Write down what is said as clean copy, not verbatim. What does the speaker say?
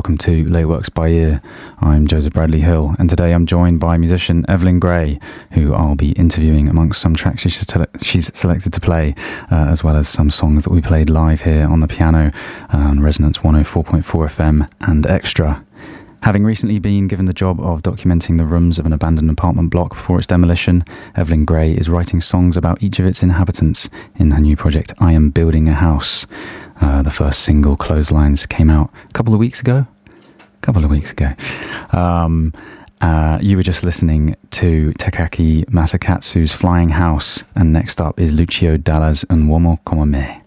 welcome to Lay Works by Ear. I'm Joseph Bradley Hill, and today I'm joined by musician Evelyn Gray, who I'll be interviewing amongst some tracks she's selected to play, as well as some songs that we played live here on the piano on Resonance 104.4 FM and Extra. Having recently been given the job of documenting the rooms of an abandoned apartment block before its demolition, Evelyn Gray is writing songs about each of its inhabitants in her new project, I Am Building a House. The first single, Clotheslines, came out a couple of weeks ago. You were just listening to Takaaki Masakatsu's Flying House, and next up is Lucio Dalla's Un Uomo Come Me.